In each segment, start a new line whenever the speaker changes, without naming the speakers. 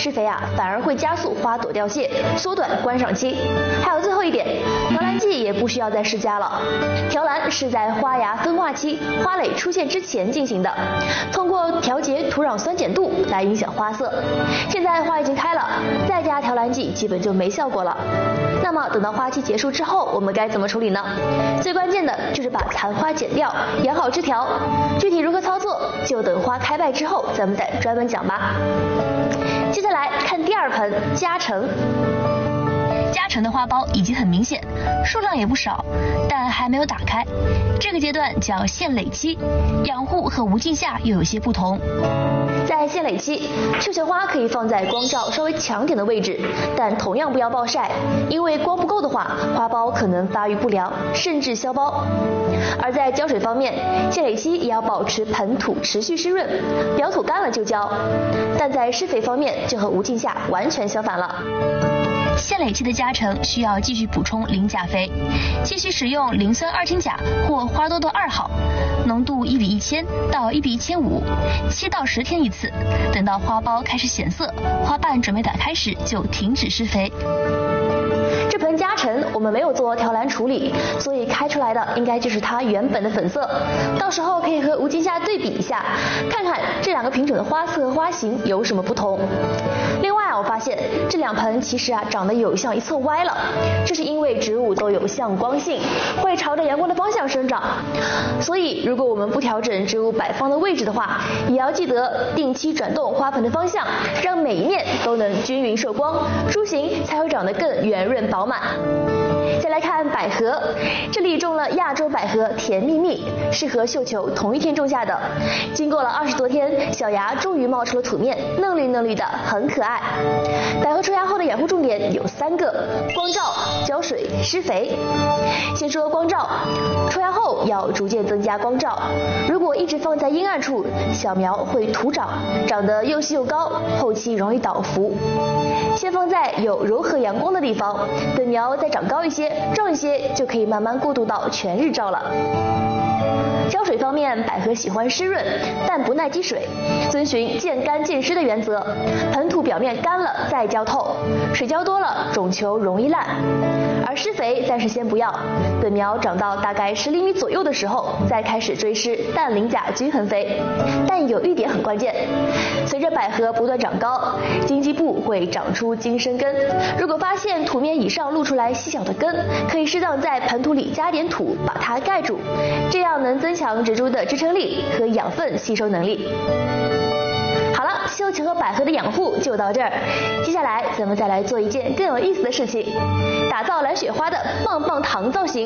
施肥啊，反而会加速花朵掉谢，缩短观赏期。还有最后一点，调篮剂也不需要再施加了。调篮是在花芽分化期、花蕾出现之前进行的，通过调节土壤酸碱度来影响花色。现在花已经开了，再加调篮剂基本就没效果了。那么等到花期结束之后，我们该怎么处理呢？最关键的就是把残花剪掉，养好枝条。具体如何操作，就等花开败之后咱们再专门讲吧。接下来看第二盆夹橙。
夹橙的花苞已经很明显，数量也不少，但还没有打开。这个阶段叫线蕾期，养护和无菌下又有些不同。
在线蕾期，绣球花可以放在光照稍微强点的位置，但同样不要暴晒，因为光不够的话，花苞可能发育不良，甚至消苞。而在浇水方面，线蕾期也要保持盆土持续湿润，表土干了就浇。但在施肥方面就和无菌下完全相反了。
线蕾期的夹橙需要继续补充磷钾肥，继续使用磷酸二氢钾或花多多2号，浓度1:1000到1:1500，7到10天一次。等到花苞开始显色，花瓣准备打开时就停止施肥。
这盆夹橙我们没有做调篮处理，所以开出来的应该就是它原本的粉色。到时候可以和无菌下对比一下，看看这两个品种的花色和花型有什么不同。另外我发现这两盆其实长得有向一侧歪了，这是因为植物都有向光性，会朝着阳光的方向生长。所以如果我们不调整植物摆放的位置的话，也要记得定期转动花盆的方向，让每一面都能均匀受光，株型才会长得更圆润饱满。再来看百合，这里种了亚洲百合甜蜜蜜，是和绣球同一天种下的。经过了20多天，小芽终于冒出了土面，嫩绿嫩绿的，很可爱。百合出芽后的养护重点有3个：光照、浇水、施肥。先说光照，出芽后要逐渐增加光照。如果一直放在阴暗处，小苗会徒长，长得又细又高，后期容易倒伏。先放在有柔和阳光的地方，等苗再长高一些、壮一些，就可以慢慢过渡到全日照了。浇水方面，百合喜欢湿润，但不耐积水，遵循见干见湿的原则，盆土表面干了再浇透，水浇多了种球容易烂。而施肥暂时先不要，等苗长到大概10厘米左右的时候，再开始追施氮磷钾均衡肥。但有一点很关键，随着百合不断长高，茎基部会长出茎生根。如果发现土面以上露出来细小的根，可以适当在盆土里加点土把它盖住，这样能增强植株的支撑力和养分吸收能力。好了，绣球和百合的养护就到这儿，接下来咱们再来做一件更有意思的事情，打造蓝雪花的棒棒糖造型。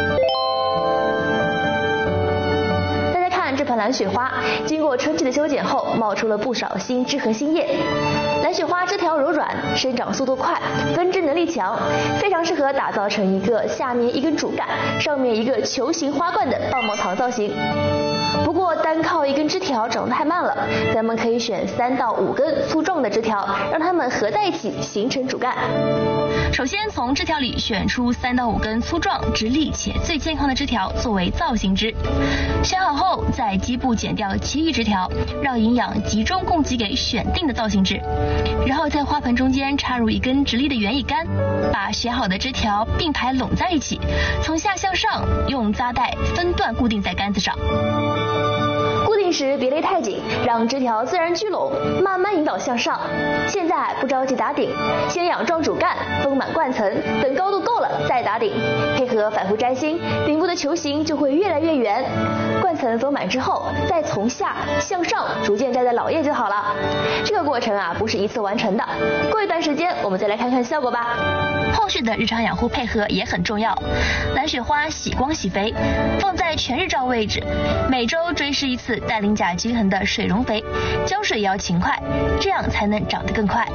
大家看这盆蓝雪花，经过春季的修剪后，冒出了不少新枝和新叶。蓝雪花枝条柔软，生长速度快，分枝能力强，非常适合打造成一个下面一根主干，上面一个球形花冠的棒棒糖造型。不过单靠一根枝条长得太慢了，咱们可以选3到5根粗壮的枝条，让它们合在一起形成主干。
首先从枝条里选出3到5根粗壮、直立且最健康的枝条作为造型枝。选好后，在基部剪掉其余枝条，让营养集中供给给选定的造型枝。然后在花盆中间插入一根直立的园艺杆，把选好的枝条并排拢在一起，从下向上用扎带分段固定在杆子上。
固定时别勒太紧，让枝条自然聚拢，慢慢引导向上。现在不着急打顶，先养壮主干，丰满冠层，等高度够了再打顶。配合反复摘心，顶部的球形就会越来越圆。冠层丰满之后，再从下向上逐渐摘在老叶就好了。这个过程不是一次完成的，过一段时间我们再来看看效果吧。
后续的日常养护配合也很重要。蓝雪花喜光喜肥，放在全日照位置，每周追施1次氮磷钾均衡的水溶肥，浇水也要勤快，这样才能长得更快。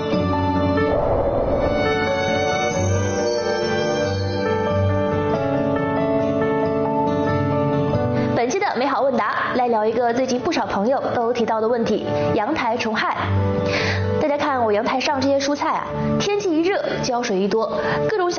本期的美好问答来聊一个最近不少朋友都提到的问题：阳台虫害。大家看我阳台上这些蔬菜天气一热，浇水一多，各种小